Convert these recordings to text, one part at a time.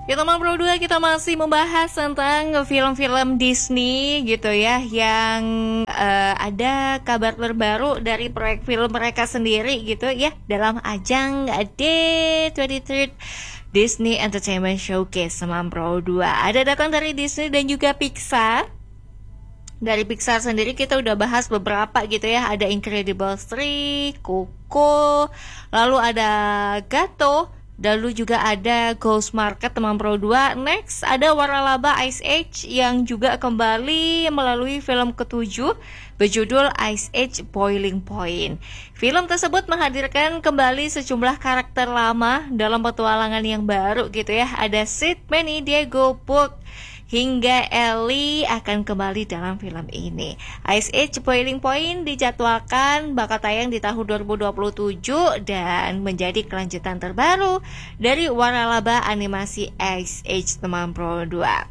Ya teman Pro 2, kita masih membahas tentang film-film Disney gitu ya, yang ada kabar terbaru dari proyek film mereka sendiri gitu ya, dalam ajang D23 Disney Entertainment Showcase teman Pro 2. Ada datang dari Disney dan juga Pixar. Dari Pixar sendiri kita udah bahas beberapa gitu ya, ada Incredibles 3, Coco, lalu ada Gato, lalu juga ada Ghost Market teman Pro 2. Next ada Waralaba Ice Age yang juga kembali melalui film ke-7 berjudul Ice Age Boiling Point. Film tersebut menghadirkan kembali sejumlah karakter lama dalam petualangan yang baru gitu ya. Ada Sid, Manny, Diego, Book, hingga Ellie akan kembali dalam film ini. Ice Age Boiling Point dijadwalkan bakal tayang di tahun 2027 dan menjadi kelanjutan terbaru dari waralaba animasi Ice Age teman Pro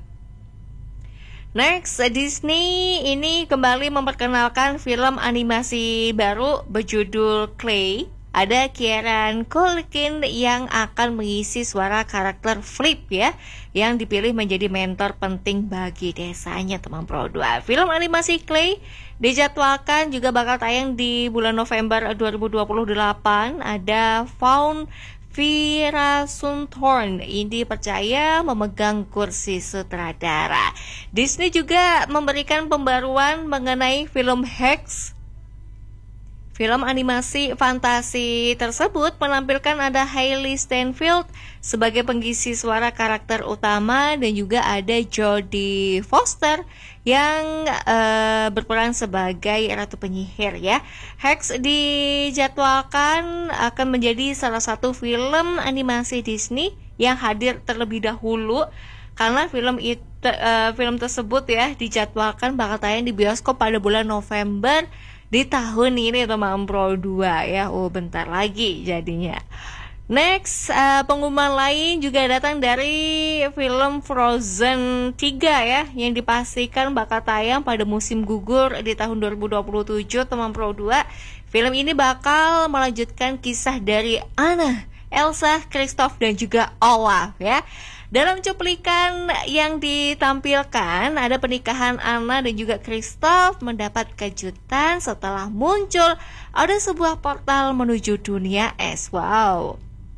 2. Next, Disney ini kembali memperkenalkan film animasi baru berjudul Clay. Ada Kieran Culkin yang akan mengisi suara karakter Flip ya, yang dipilih menjadi mentor penting bagi desanya teman Pro 2. Film animasi Clay dijadwalkan juga bakal tayang di bulan November 2028. Ada Fawn Vera Sunthorn ini percaya memegang kursi sutradara. Disney juga memberikan pembaruan mengenai film Hex. Film animasi fantasi tersebut menampilkan ada Hailey Steinfeld sebagai pengisi suara karakter utama dan juga ada Jodie Foster yang berperan sebagai ratu penyihir ya. Hex dijadwalkan akan menjadi salah satu film animasi Disney yang hadir terlebih dahulu karena film tersebut ya dijadwalkan bakal tayang di bioskop pada bulan November di tahun ini teman Pro 2 ya. Oh bentar lagi jadinya. Next, pengumuman lain juga datang dari film Frozen 3 ya, yang dipastikan bakal tayang pada musim gugur di tahun 2027 teman Pro 2. Film ini bakal melanjutkan kisah dari Anna, Elsa, Kristoff dan juga Olaf ya. Dalam cuplikan yang ditampilkan, ada pernikahan Anna dan juga Kristoff mendapat kejutan setelah muncul ada sebuah portal menuju dunia es. Wow.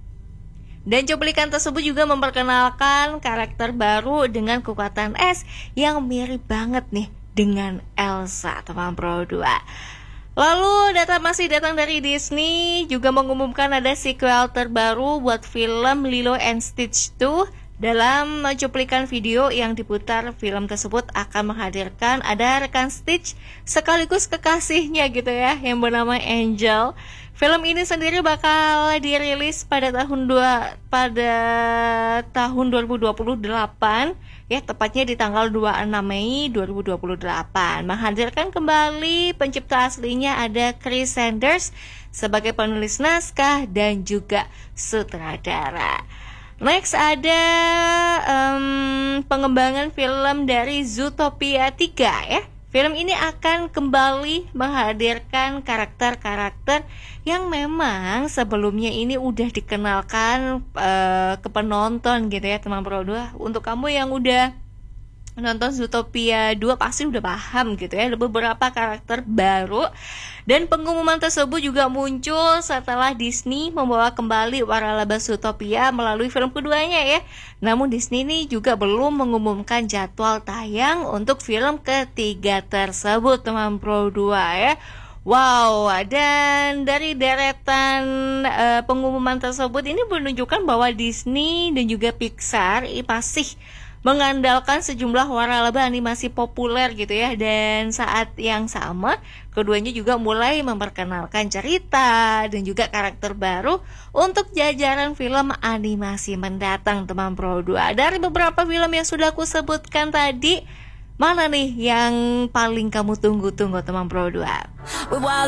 Dan cuplikan tersebut juga memperkenalkan karakter baru dengan kekuatan es yang mirip banget nih dengan Elsa teman Pro 2. Lalu masih datang dari Disney juga mengumumkan ada sequel terbaru buat film Lilo and Stitch 2. Dalam cuplikan video yang diputar, film tersebut akan menghadirkan ada rekan Stitch sekaligus kekasihnya gitu ya, yang bernama Angel. Film ini sendiri bakal dirilis pada tahun 2028 ya, tepatnya di tanggal 26 Mei 2028. Menghadirkan kembali pencipta aslinya ada Chris Sanders sebagai penulis naskah dan juga sutradara. Next ada pengembangan film dari Zootopia 3 ya. Film ini akan kembali menghadirkan karakter-karakter yang memang sebelumnya ini udah dikenalkan ke penonton gitu ya teman Pro 2. Untuk kamu yang udah nonton Zootopia 2 pasti udah paham gitu ya, ada beberapa karakter baru. Dan pengumuman tersebut juga muncul setelah Disney membawa kembali waralaba Zootopia melalui film keduanya ya. Namun Disney ini juga belum mengumumkan jadwal tayang untuk film ketiga tersebut teman Pro 2 ya. Wow, dan dari deretan pengumuman tersebut ini menunjukkan bahwa Disney dan juga Pixar masih mengandalkan sejumlah waralaba animasi populer gitu ya. Dan saat yang sama keduanya juga mulai memperkenalkan cerita dan juga karakter baru untuk jajaran film animasi mendatang teman Pro 2. Dari beberapa film yang sudah aku sebutkan tadi, mana nih yang paling kamu tunggu-tunggu teman Pro 2?